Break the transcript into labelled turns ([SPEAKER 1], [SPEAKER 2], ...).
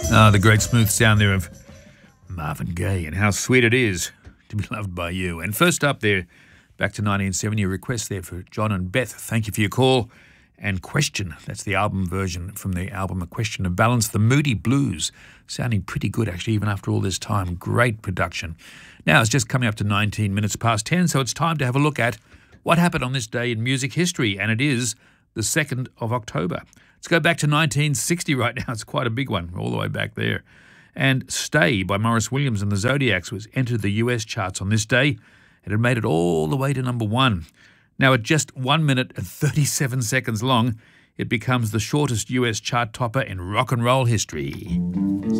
[SPEAKER 1] The great smooth sound there of Marvin Gaye, and how sweet it is to be loved by you. And first up there, back to 1970, a request there for John and Beth. Thank you for your call. And Question, that's the album version from the album A Question of Balance, the Moody Blues, sounding pretty good actually even after all this time. Great production. Now it's just coming up to 19 minutes past 10, so it's time to have a look at what happened on this day in music history, and it is the 2nd of October. Let's go back to 1960 right now. It's quite a big one, all the way back there. And Stay by Maurice Williams and the Zodiacs was entered the US charts on this day, and it made it all the way to number 1. Now, at just 1 minute and 37 seconds long, it becomes the shortest US chart topper in rock and roll history.